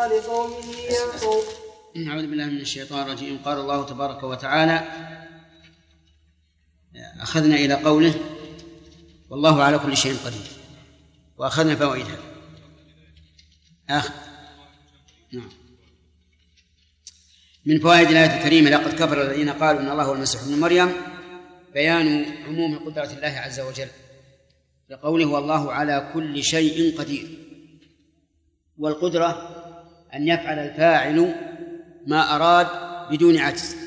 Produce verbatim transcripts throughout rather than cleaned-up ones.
لقومه ينفعون. أعوذ بالله من الشيطان الرجيم. قال الله تبارك وتعالى: أخذنا إلى قوله: والله على كل شيء قدير، وأخذنا فوائدها. آخر نعم. من فوائد الآية الكريمة: لقد كفر الذين قالوا إن الله هو المسيح ابن مريم، بيان عموم قدرة الله عز وجل لقوله: والله على كل شيء قدير. والقدرة أن يفعل الفاعل ما أراد بدون عجز.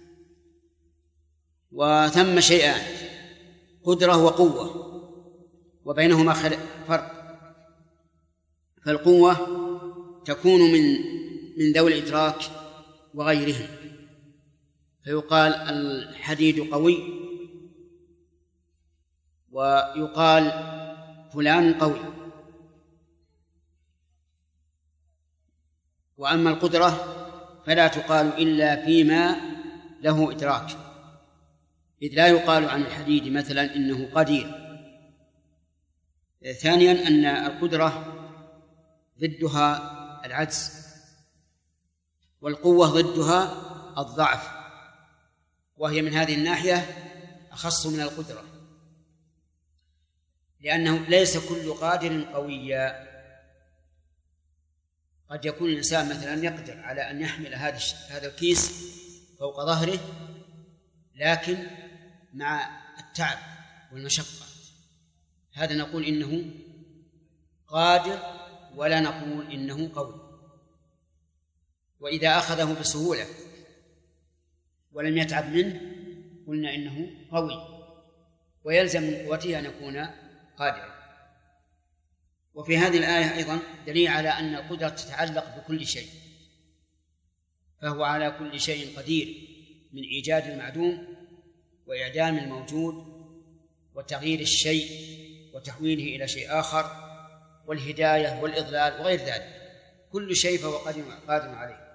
وثم شيئان: قدرة وقوة، وبينهما فرق. فالقوة تكون من من ذوي الإدراك وغيرهم، فيقال الحديد قوي، ويقال فلان قوي. وأما القدرة فلا تقال إلا فيما له إدراك، إذ لا يقال عن الحديد مثلا إنه قدير. ثانيا أن القدرة ضدها العجز، والقوة ضدها الضعف، وهي من هذه الناحية أخص من القدرة، لأنه ليس كل قادر قويا. قد يكون الإنسان مثلا يقدر على أن يحمل هذا الكيس فوق ظهره، لكن مع التعب والمشقة، هذا نقول إنه قادر ولا نقول إنه قوي. وإذا أخذه بسهولة ولم يتعب منه قلنا إنه قوي، ويلزم من قوته أن يكون قادرا. وفي هذه الآية أيضا دليل على أن القدرة تتعلق بكل شيء، فهو على كل شيء قدير، من إيجاد المعدوم وإعدام الموجود وتغيير الشيء وتحويله إلى شيء آخر والهداية والإضلال وغير ذلك، كل شيء فهو قادر عليه.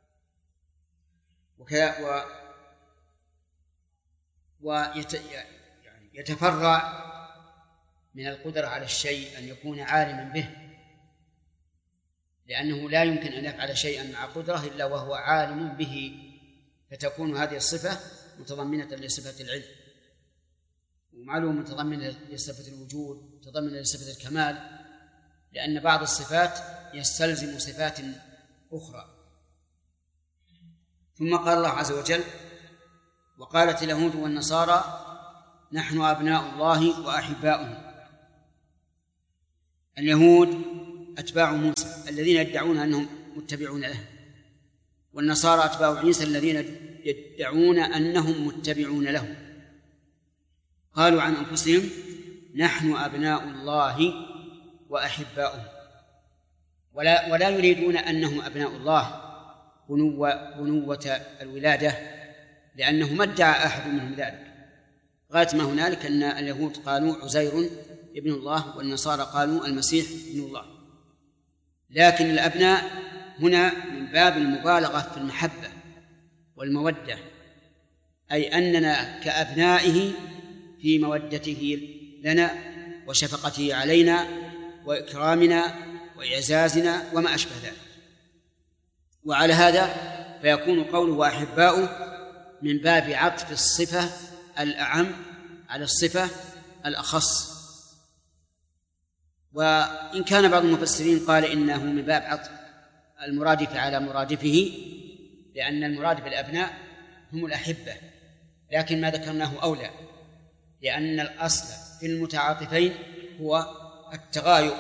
وكذا و ويتفرع من القدرة على الشيء أن يكون عالما به، لأنه لا يمكن أن يفعل شيئا مع قدرة إلا وهو عالم به، فتكون هذه الصفة متضمنة لصفة العلم، ومعلوم متضمنة لصفة الوجود، متضمنة لصفة الكمال، لأن بعض الصفات يستلزم صفات أخرى. ثم قال الله عز وجل: وقالت اليهود والنصارى نحن أبناء الله وأحباؤه. اليهود أتباع موسى الذين يدعون أنهم متبعون له، والنصارى أتباع عيسى الذين يدعون أنهم متبعون له. قالوا عن أنفسهم نحن أبناء الله وأحباؤه، ولا, ولا يريدون أنهم أبناء الله بنوة, بنوة الولادة، لأنه ما ادعى أحد منهم ذلك. غاية ما هنالك أن اليهود قالوا عزير ابن الله، والنصارى قالوا المسيح ابن الله. لكن الأبناء هنا من باب المبالغة في المحبة والمودة، أي أننا كأبنائه في مودته لنا وشفقته علينا وإكرامنا وإعزازنا وما أشبه ذلك. وعلى هذا فيكون قوله وأحباؤه من باب عطف الصفة الأعم على الصفة الأخص. وإن كان بعض المفسرين قال إنه من باب عطف المرادف على مرادفه، لأن المراد بالأبناء هم الأحبة، لكن ما ذكرناه أولى، لأن الأصل في المتعاطفين هو التغاير،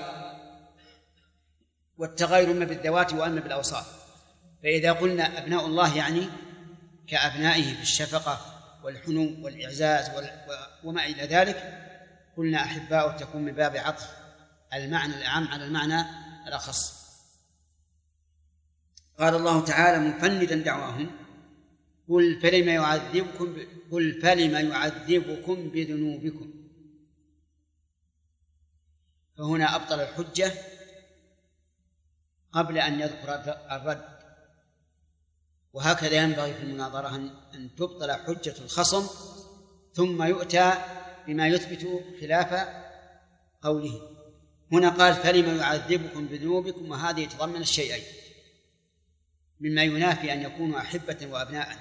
والتغاير إما بالذوات وإما بالأوصاف. فإذا قلنا أبناء الله يعني كأبنائه بالشفقة والحنو والإعزاز وما إلى ذلك، قلنا أحباؤه تكون من باب عطف المعنى الأعم على المعنى الأخص. قال الله تعالى مفندا دعواهم: قل فلم يعذبكم قل فلم يعذبكم بذنوبكم. فهنا أبطل الحجة قبل أن يذكر الرد، وهكذا ينبغي في المناظرة أن تبطل حجة الخصم ثم يؤتى بما يثبت خلاف قوله. هنا قال فلم يعذبكم بذنوبكم، وهذه يتضمن الشيئين: مما ينافي أن يكونوا أحبة وأبناء.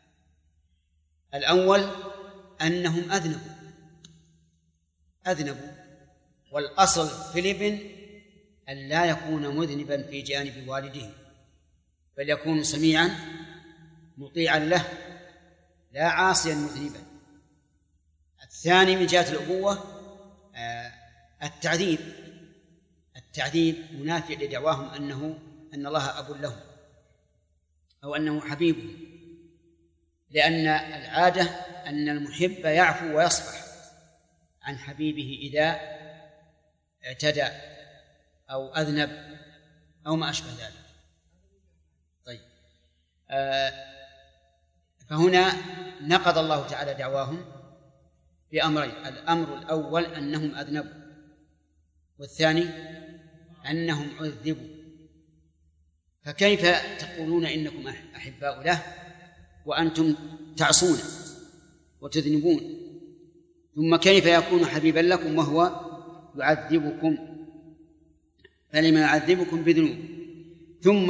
الأول أنهم أذنبوا أذنبوا والأصل في الابن أن لا يكون مذنبا في جانب والده، بل يكون سميعا مطيعا له لا عاصيا مذنبا. الثاني من جهة الأبوة التعذيب التعذيب منافي لدعواهم أنه أن الله أب لهم أو أنه حبيبه، لأن العادة أن المحب يعفو ويصفح عن حبيبه إذا اعتدى أو أذنب أو ما أشبه ذلك. طيب آه فهنا نقض الله تعالى دعواهم بأمرين: الأمر الأول أنهم أذنبوا، والثاني أنهم عذبوا. فكيف تقولون إنكم أحباء له وأنتم تعصون وتذنبون؟ ثم كيف يكون حبيبا لكم وهو يعذبكم؟ فلما يعذبكم بذنوب. ثم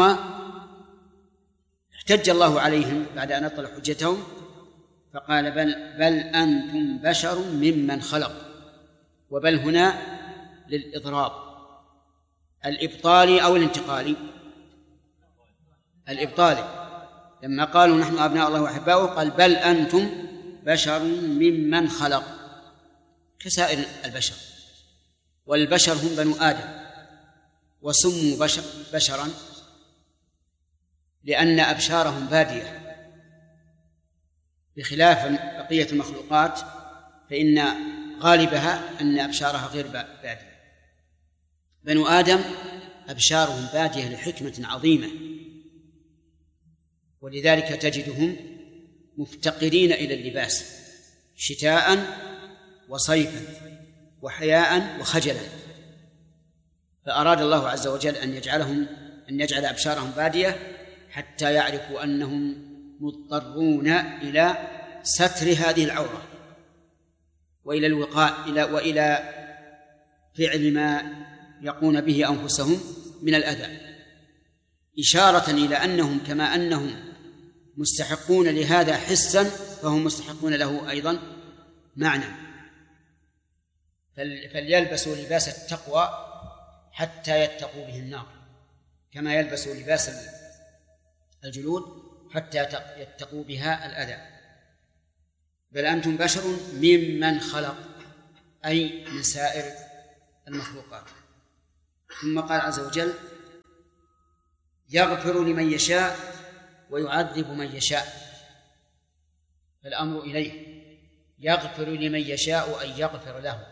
احتج الله عليهم بعد أن أبطل حجتهم فقال: بل, بل أنتم بشر ممن خلق. وبل هنا للإضراب الإبطالي أو الانتقالي. الإبطالي لما قالوا نحن أبناء الله وأحباؤه قال: بل أنتم بشر ممن خلق، كسائر البشر. والبشر هم بنو آدم، وسموا بشر بشرا لأن أبشارهم بادية، بخلاف بقية المخلوقات فإن غالبها أن أبشارها غير بادية. بنو آدم أبشارهم بادية لحكمة عظيمة، ولذلك تجدهم مفتقرين إلى اللباس شتاء وصيفا وحياء وخجلا. فأراد الله عز وجل أن يجعلهم أن يجعل أبشارهم بادية حتى يعرفوا أنهم مضطرون إلى ستر هذه العورة وإلى الوقاء إلى وإلى فعل ما يقون به أنفسهم من الأذى، إشارة إلى أنهم كما أنهم مستحقون لهذا حسا فهم مستحقون له أيضا معنى. فليلبسوا لباس التقوى حتى يتقوا به النار، كما يلبسوا لباس الجلود حتى يتقوا بها الأذى. بل أنتم بشر ممن خلق، أي من سائر المخلوقات. ثم قال عز وجل: يغفر لمن يشاء ويعذب من يشاء. فالأمر إليه، يغفر لمن يشاء أن يغفر له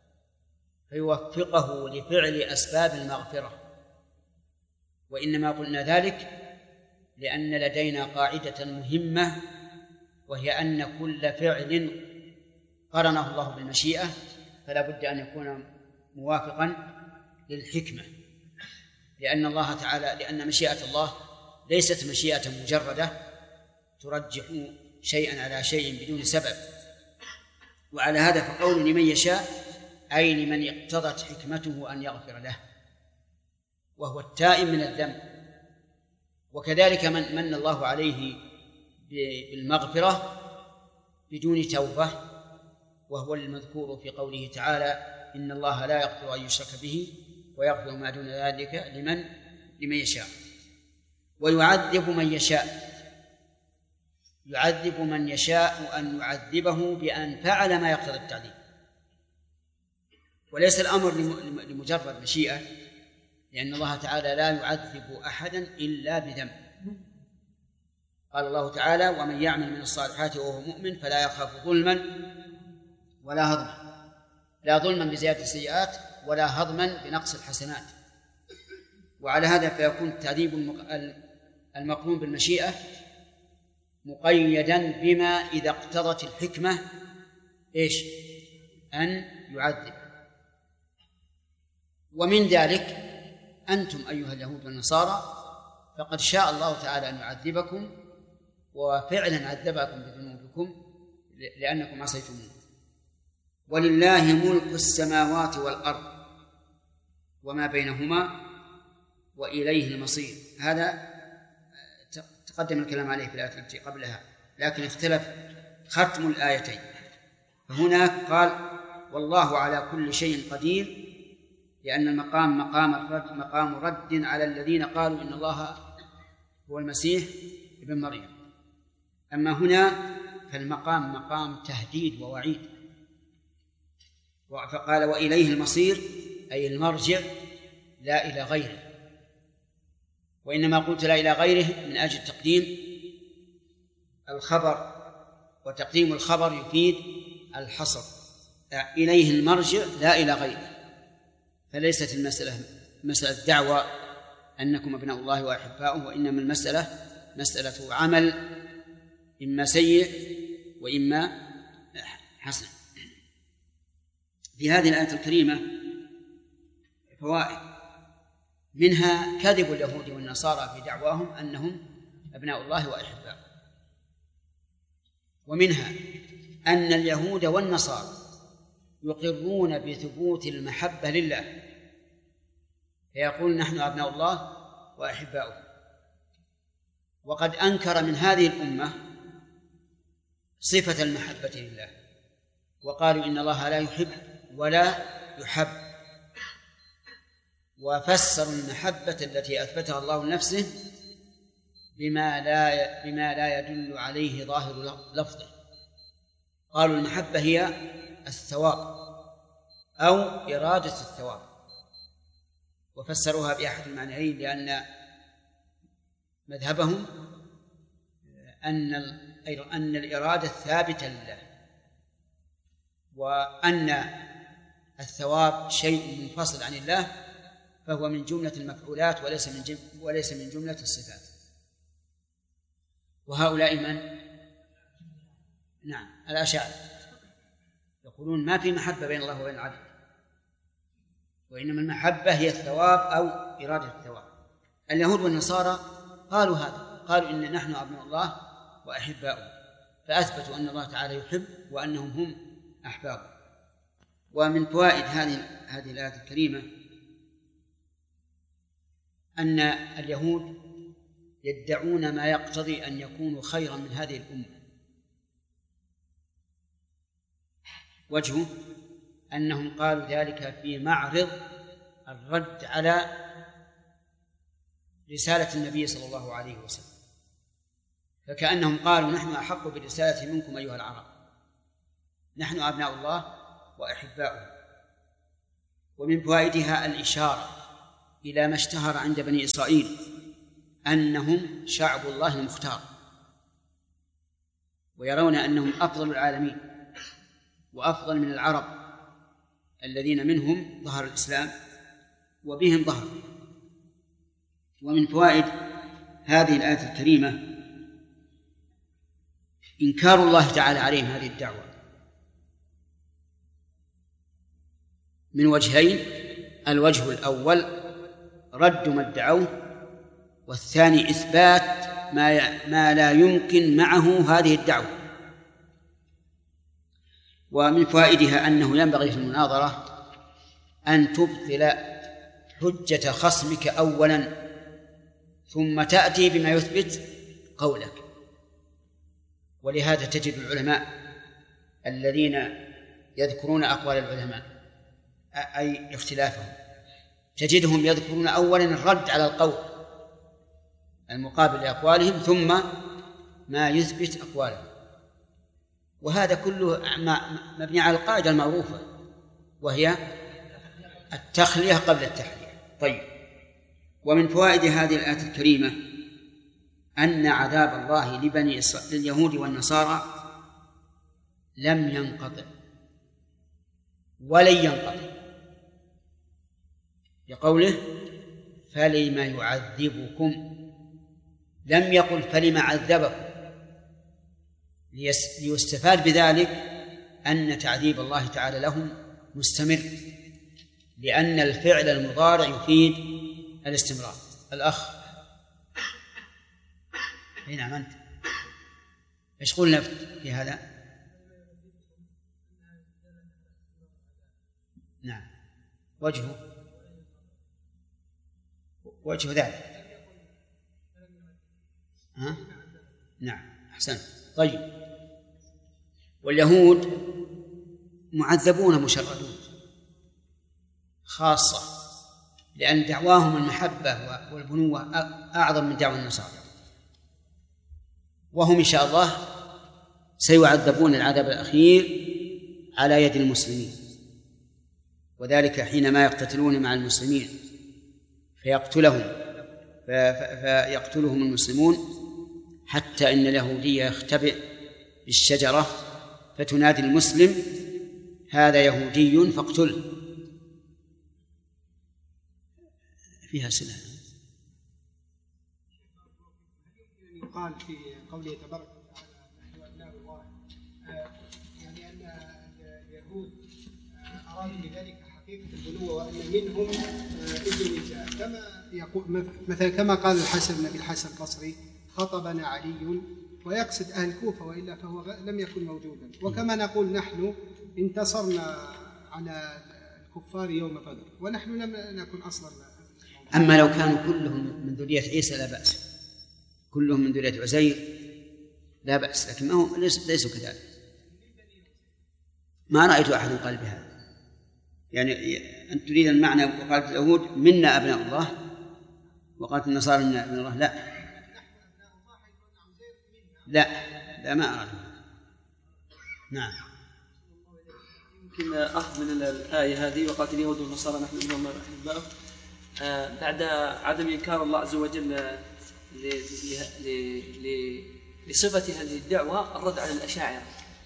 فيوفقه لفعل أسباب المغفرة. وإنما قلنا ذلك لأن لدينا قاعدة مهمة، وهي أن كل فعل قرنه الله بالمشيئة فلا بد أن يكون موافقا للحكمة، لأن الله تعالى لأن مشيئة الله ليست مشيئة مجردة ترجح شيئا على شيء بدون سبب. وعلى هذا فقول لمن يشاء أي لمن اقتضت حكمته أن يغفر له، وهو التائب من الذنب. وكذلك من من الله عليه بالمغفرة بدون توبة، وهو المذكور في قوله تعالى: إن الله لا يغفر أن يشرك به ويغفر ما دون ذلك لمن لمن يشاء. ويعذب من يشاء، يعذب من يشاء أن يعذبه بأن فعل ما يقتضي التعذيب، وليس الأمر لمجرد مشيئة، لأن الله تعالى لا يعذب أحدا إلا بذنب. قال الله تعالى: ومن يعمل من الصالحات وهو مؤمن فلا يخاف ظلما ولا هضما. لا ظلما بزيادة السيئات ولا هضما بنقص الحسنات. وعلى هذا فيكون التعذيب المقرون بالمشيئة مقيدا بما إذا اقتضت الحكمة إيش؟ أن يعذب. ومن ذلك أنتم أيها اليهود والنصارى فقد شاء الله تعالى أن يعذبكم، وفعلا عذبكم بذنوبكم لأنكم عصيتموه. ولله ملك السماوات والأرض وما بينهما وإليه المصير. هذا تقدم الكلام عليه في الآية التي قبلها، لكن اختلف ختم الآيتين. فهناك قال والله على كل شيء قدير، لأن المقام مقام الرد مقام رد على الذين قالوا إن الله هو المسيح ابن مريم. أما هنا فالمقام مقام تهديد ووعيد، فقال وإليه المصير أي المرجع لا إلى غيره. وإنما قلت لا إلى غيره من أجل تقديم الخبر، وتقديم الخبر يفيد الحصر. إليه المرجع لا إلى غيره، فليست المسألة مسألة دعوة أنكم أبناء الله وأحباؤه، وإنما المسألة مسألة عمل إما سيء وإما حسن. في هذه الآية الكريمة فوائد، منها كذب اليهود والنصارى في دعواهم أنهم أبناء الله وأحباؤه، ومنها أن اليهود والنصارى يقرون بثبوت المحبة لله، فيقول نحن أبناء الله وأحباؤه. وقد أنكر من هذه الأمة صفة المحبة لله، وقالوا إن الله لا يحب ولا يحب، وفسروا المحبة التي أثبتها الله لنفسه بما لا بما لا يدل عليه ظاهر لفظه. قالوا المحبة هي الثواب أو إرادة الثواب، وفسروها بأحد المعنيين، لأن مذهبهم أن أن الإرادة ثابتة لله، وأن الثواب شيء منفصل عن الله، فهو من جملة المفعولات وليس من جم... وليس من جملة الصفات. وهؤلاء من؟ نعم الأشاعرة يقولون ما في محبة بين الله وبين العبد، وإنما المحبة هي الثواب أو إرادة الثواب. اليهود والنصارى قالوا هذا، قالوا إن نحن أبناء الله وأحباؤه، فأثبتوا أن الله تعالى يحب وأنهم هم أحبابه. ومن فوائد هذه هذه الآية الكريمة أن اليهود يدعون ما يقتضي أن يكونوا خيرا من هذه الأمة. وجهه أنهم قالوا ذلك في معرض الرد على رسالة النبي صلى الله عليه وسلم، فكأنهم قالوا نحن أحق بالرسالة منكم أيها العرب، نحن أبناء الله وأحباؤه. ومن فوائدها الإشارة إلى ما اشتهر عند بني إسرائيل أنهم شعب الله المختار، ويرون أنهم أفضل العالمين وأفضل من العرب الذين منهم ظهر الإسلام وبهم ظهر. ومن فوائد هذه الآية الكريمة إنكار الله تعالى عليهم هذه الدعوة من وجهين: الوجه الأول رد ما ادعوه، والثاني إثبات ما ما لا يمكن معه هذه الدعوة. ومن فوائدها أنه ينبغي في المناظرة أن تبطل حجة خصمك أولا ثم تأتي بما يثبت قولك. ولهذا تجد العلماء الذين يذكرون أقوال العلماء أي اختلافهم، تجدهم يذكرون أولا الرد على القول المقابل لأقوالهم ثم ما يثبت أقوالهم، وهذا كله مبني على القاعدة المعروفة وهي التخلية قبل التحلية. طيب، ومن فوائد هذه الآية الكريمة أن عذاب الله لبني لليهود والنصارى لم ينقطع ولن ينقطع، لقوله فلم يعذبكم، لم يقل فلم عذبكم، ليستفاد بذلك أن تعذيب الله تعالى لهم مستمر، لأن الفعل المضارع يفيد الاستمرار. الأخ أين أنت؟ إيش قلنا في هذا؟ نعم، وجهه وجه ذلك ها؟ نعم أحسن. طيب، واليهود معذبون مشردون خاصة، لأن دعواهم المحبة والبنوة أعظم من دعوى النصارى، وهم إن شاء الله سيعذبون العذاب الأخير على يد المسلمين، وذلك حينما يقتتلون مع المسلمين فيقتلهم فيقتلهم المسلمون، حتى إن اليهودي يختبئ بالشجرة فتنادي المسلم: هذا يهودي فاقتله. فيها سنة. يقال في قوله تبارك وتعالى: نحن أبناء الله، يعني أن اليهود أرادوا بذلك حقيقة البنوة، وأن منهم ابن نجاة، كما يقول مثلا كما قال الحسن بن الحسن البصري: خطبنا علي، ويقصد أهل الكوفة، وإلا فهو لم يكن موجودا. وكما نقول نحن انتصرنا على الكفار يوم بدر، ونحن لم نكن أصلا. أما لو كانوا كلهم من ذرية عيسى لا بأس، كلهم من ذرية عزير لا بأس، لكن ما هم ليسوا كذلك. ما رأيت أحد قال بهذا، يعني أنت تريد المعنى وقالت اليهود منا أبناء الله وقالت النصارى منا أبناء الله. لا لا لا ما أراد. نعم. يمكن أخذ من الآية هذه: وقالت اليهود والنصارى نحن أبناء أحباؤه، بعد عدم إنكار الله عز وجل لصفة هذه الدعوة الرد على الأشاعرة،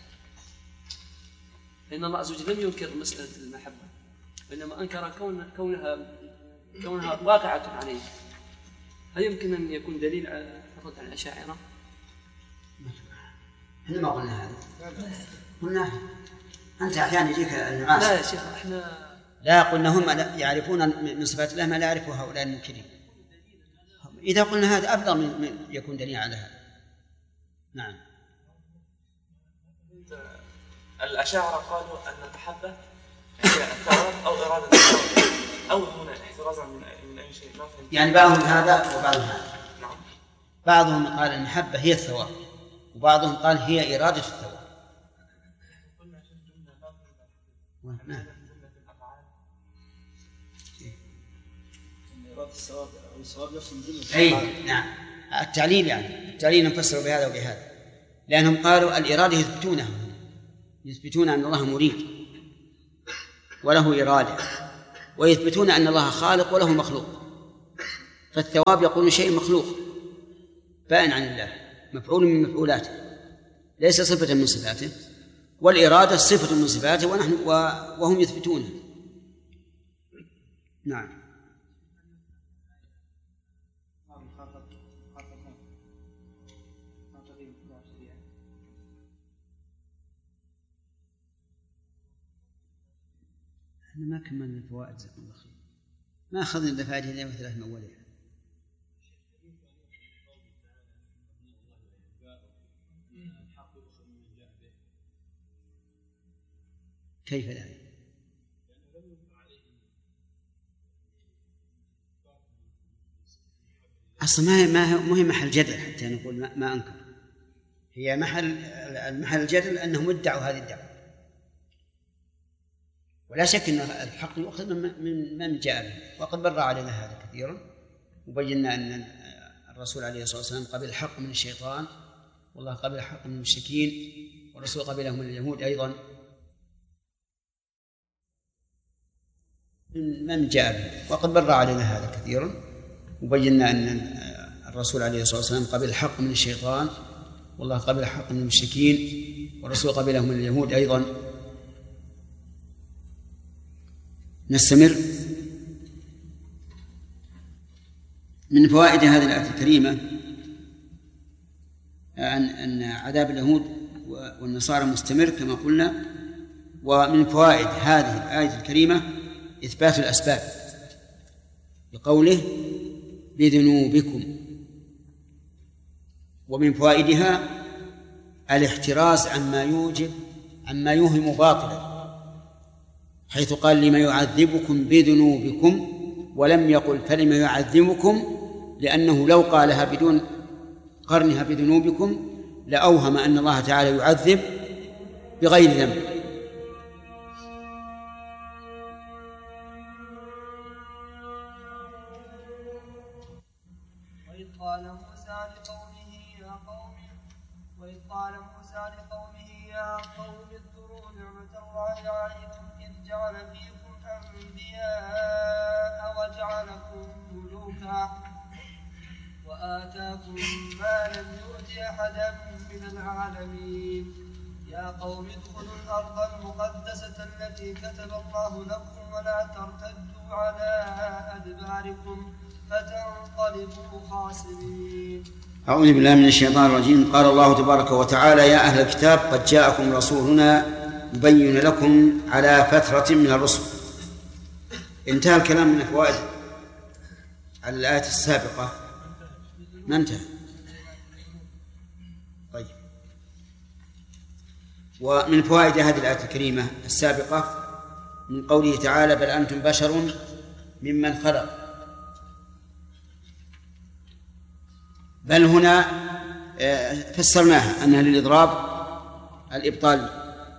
لأن الله عز وجل لم ينكر مسألة المحبة، وإنما أنكر كون كونها كونها واقعة عليه. هل يمكن أن يكون دليل على الرد على الأشاعرة؟ احنا ما قلنا هذا، قلنا أنت أحيانا يجيك النعاس. لا يا شيخ، احنا لا قلنا هم يعرفون من صفات الله ما لا يعرفه هؤلاء المنكرين. إذا قلنا هذا أفضل من يكون دليل على هذا. نعم. الأشاعرة قالوا أن المحبة هي الثواب أو إرادة الثواب، أو هنا احترازا من أي شيء. يعني بعضهم هذا وبعضهم هذا. نعم. بعضهم قال المحبة هي الثواب، وبعضهم قال هي إرادة الثواب. نعم. الثواب أو الثواب نفسه من جملة. أي نعم، التعليل يعني التعليل نفسره بهذا وبهذا، لأنهم قالوا الإرادة يثبتونها، يثبتون أن الله مريد وله إرادة، ويثبتون أن الله خالق وله مخلوق. فالثواب يقول شيء مخلوق بائن عن الله، مفعول من مفعولاته، ليس صفة من صفاته، والإرادة صفة من صفاته ونحن وهم يثبتونها. نعم. احنا ما كملنا الفوائد، جزاكم الله خير، ما أخذنا إلا فائدتين وثلاث من أولها. كيف لا؟ أصلا ما ما هي محل جدل حتى نقول ما, ما أنكر، هي محل المحل الجدل أنهم ادعوا هذه الدعوة، ولا شك أن الحق يؤخذ من من جاء به، وقد بر علينا هذا كثيرا، وبينا أن الرسول عليه الصلاة والسلام قبل الحق من الشيطان، والله قبل الحق من المشركين، والرسول قبله من اليهود أيضا، من جاء به، وقد بر علينا هذا كثيرا، وبينا أن الرسول عليه الصلاة والسلام قبل الحق من الشيطان، والله قبل الحق من المشركين، والرسول قبله من اليهود أيضا. نستمر. من فوائد هذه الآية الكريمة أن أن عذاب اليهود والنصارى مستمر كما قلنا. ومن فوائد هذه الآية الكريمة إثبات الأسباب بقوله بذنوبكم، ومن فوائدها الاحتراز عما يوجب عما يوهم باطلا، حيث قال لما يعذبكم بذنوبكم ولم يقل فلما يعذبكم، لأنه لو قالها بدون قرنها بذنوبكم لأوهم أن الله تعالى يعذب بغير ذنب. وإذ قال موسى لقومه يا قوم وإذ قال موسى لقومه يا قوم اذكروا نعمة الله عليكم إذ جعل فيكم أنبياء وجعلكم ملوكا وآتاكم ما لم يؤت أحدا من العالمين يا قوم ادخلوا الأرض المقدسة التي كتب الله لكم ولا ترتدوا على أدباركم فتنقلبوا خاسرين. أعوذ بالله من الشيطان الرجيم. قال الله تبارك وتعالى يا أهل الكتاب قد جاءكم رسولنا يبين لكم على فترة من الرسل. انتهى الكلام من الفوائد على الآية السابقة. ما انتهى؟ طيب. ومن فوائد هذه الآية الكريمة السابقة من قوله تعالى بل أنتم بشر ممن خلق. بل هنا فسرناها أنها للإضراب الإبطالي،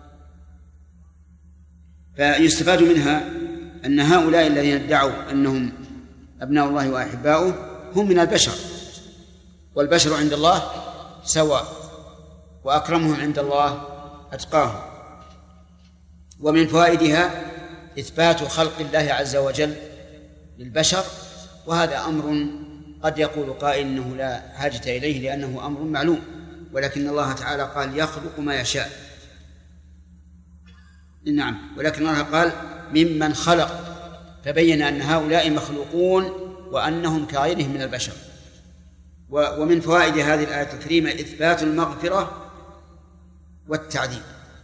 فيستفاد منها أن هؤلاء الذين ادعوا أنهم أبناء الله وأحباؤه هم من البشر، والبشر عند الله سواء، وأكرمهم عند الله أتقاهم. ومن فوائدها إثبات خلق الله عز وجل للبشر، وهذا أمر قد يقول قائل إنه لا حاجة إليه لأنه أمر معلوم، ولكن الله تعالى قال يخلق ما يشاء. نعم، ولكن الله قال ممن خلق، فبين أن هؤلاء مخلوقون وأنهم كغيرهم من البشر. ومن فوائد هذه الآية الكريمة إثبات المغفرة والتعذيب،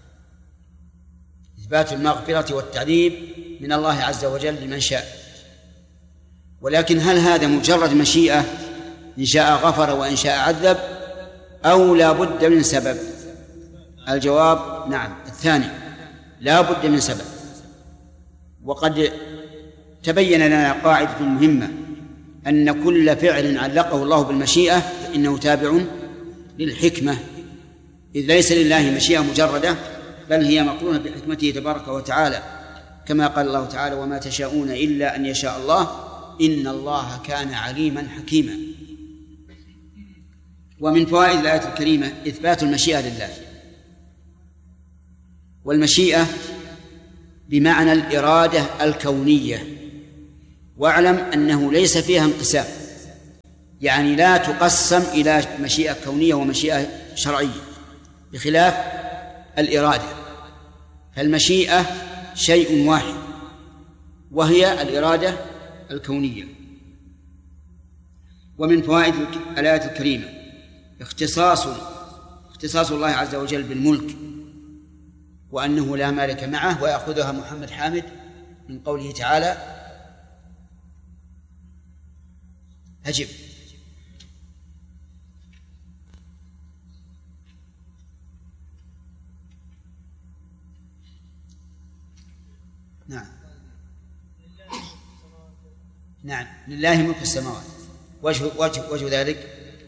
إثبات المغفرة والتعذيب من الله عز وجل لمن شاء. ولكن هل هذا مجرد مشيئة إن شاء غفر وإن شاء عذب، أو لا بد من سبب؟ الجواب نعم، الثاني لا بد من سبب. وقد تبين لنا قاعدة مهمة أن كل فعل علقه الله بالمشيئة فإنه تابع للحكمة، إذ ليس لله مشيئة مجردة بل هي مقرونة بحكمته تبارك وتعالى، كما قال الله تعالى وما تشاءون إلا أن يشاء الله إن الله كان عليما حكيما. ومن فوائد الآية الكريمة إثبات المشيئة لله، والمشيئة بمعنى الإرادة الكونية، واعلم أنه ليس فيها انقسام، يعني لا تقسم إلى مشيئة كونية ومشيئة شرعية، بخلاف الإرادة، فالمشيئة شيء واحد وهي الإرادة الكونية. ومن فوائد الآية الكريمة اختصاص اختصاص الله عز وجل بالملك، وأنه لا مالك معه، ويأخذها محمد حامد من قوله تعالى أجب. نعم نعم لله ملك السماوات. وجه, وجه, وجه ذلك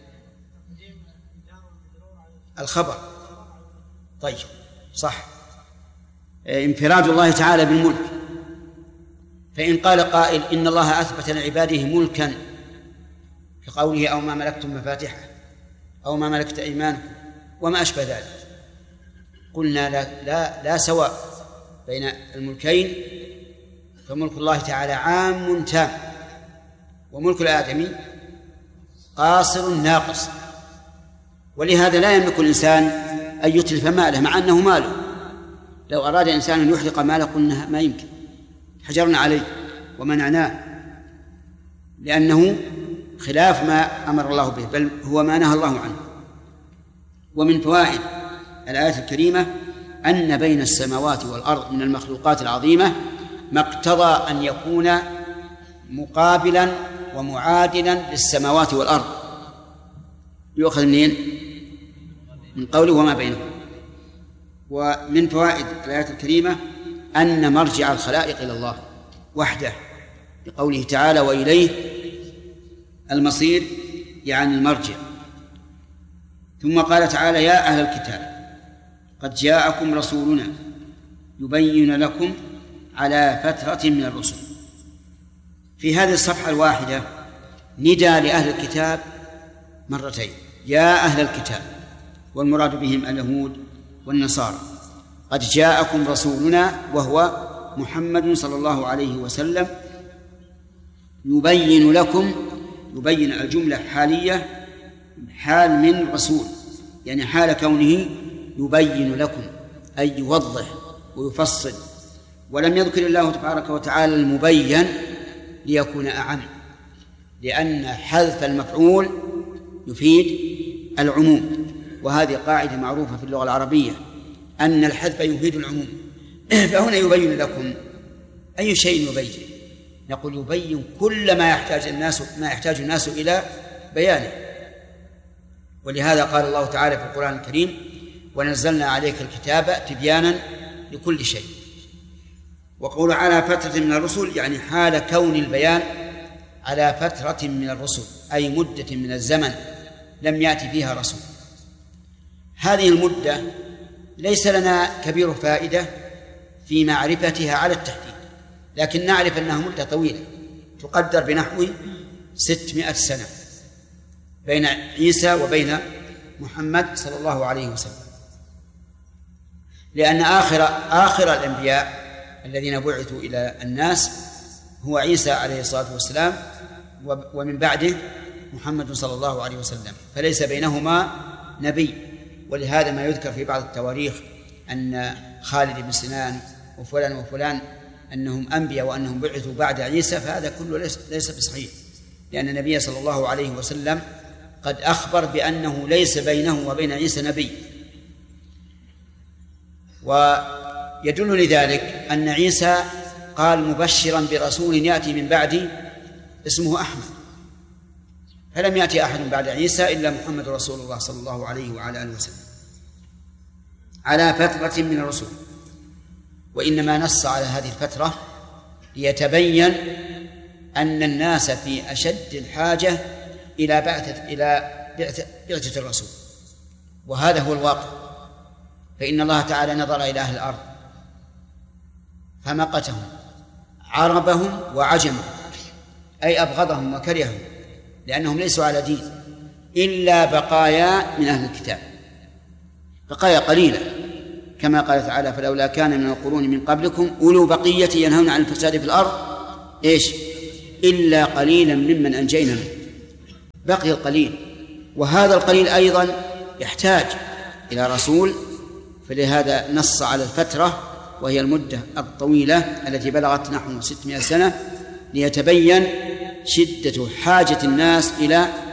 الخبر. طيب صح، انفراد الله تعالى بالملك. فإن قال قائل إن الله أثبت لعباده ملكا كقوله أو ما ملكتم مفاتحه أو ما ملكت أيمانكم وما أشبه ذلك، قلنا لا, لا, لا سواء بين الملكين، فملك الله تعالى عام تام، وملك الآدمي قاصر ناقص. ولهذا لا يملك الإنسان أن يتلف ماله مع أنه ماله. لو أراد إنسان أن يحرق ماله قلنا ما يمكن، حجرنا عليه ومنعناه، لأنه خلاف ما أمر الله به، بل هو ما نهى الله عنه. ومن فوائد الآية الكريمة أن بين السماوات والأرض من المخلوقات العظيمة ما اقتضى أن يكون مقابلا ومعادلا للسماوات والأرض، يؤخذ منين؟ من قوله وما بينهم. ومن فوائد الآية الكريمة أن مرجع الخلائق إلى الله وحده، بقوله تعالى وإليه المصير، يعني المرجع. ثم قال تعالى: يا أهل الكتاب قد جاءكم رسولنا يبين لكم على فترة من الرسل. في هذه الصفحة الواحدة ندى لأهل الكتاب مرتين: يا أهل الكتاب، والمراد بهم اليهود والنصارى. قد جاءكم رسولنا وهو محمد صلى الله عليه وسلم يبين لكم، يبين الجملة حالية، حال من رسول، يعني حال كونه يبين لكم أي يوضح ويفصل. ولم يذكر الله تبارك وتعالى المبين ليكون أعم، لأن حذف المفعول يفيد العموم، وهذه قاعدة معروفة في اللغة العربية أن الحذف يفيد العموم. فهنا يبين لكم أي شيء يبين؟ نقول يبين كل ما يحتاج الناس ما يحتاج الناس إلى بيانه. ولهذا قال الله تعالى في القرآن الكريم: ونزلنا عليك الكتاب تبيانا لكل شيء. وقول على فترة من الرسل يعني حال كون البيان على فترة من الرسل، أي مدة من الزمن لم يأتي فيها رسول. هذه المدة ليس لنا كبير فائدة في معرفتها على التحديد، لكن نعرف أنها مدة طويلة تقدر بنحو ستمائة سنة بين عيسى وبين محمد صلى الله عليه وسلم، لأن آخر آخر الأنبياء الذين بعثوا إلى الناس هو عيسى عليه الصلاة والسلام، ومن بعده محمد صلى الله عليه وسلم، فليس بينهما نبي. ولهذا ما يذكر في بعض التواريخ أن خالد بن سنان وفلان وفلان أنهم أنبياء وأنهم بعثوا بعد عيسى، فهذا كله ليس, ليس بصحيح، لأن النبي صلى الله عليه وسلم قد أخبر بأنه ليس بينه وبين عيسى نبي. ويدل لذلك أن عيسى قال مبشرا برسول يأتي من بعدي اسمه أحمد، فلم يأتي أحد بعد عيسى إلا محمد رسول الله صلى الله عليه وعلى آله وسلم على فترة من الرسل. وإنما نص على هذه الفترة ليتبين أن الناس في أشد الحاجة إلى بعثة إلى بعثة الرسول، وهذا هو الواقع. فإن الله تعالى نظر إلى أهل الأرض فمقتهم، عربهم وعجمهم، أي أبغضهم وكرههم، لأنهم ليسوا على دين، إلا بقايا من أهل الكتاب، بقايا قليلة، كما قال تعالى: فلولا كان من القرون من قبلكم أولو بقية ينهون عن الفساد في الأرض إيش إلا قليلا ممن أنجينا منه. بقي القليل، وهذا القليل أيضا يحتاج إلى رسول، فلهذا نص على الفترة وهي المدة الطويلة التي بلغت نحو ستمائة سنة ليتبين شدة حاجة الناس إلى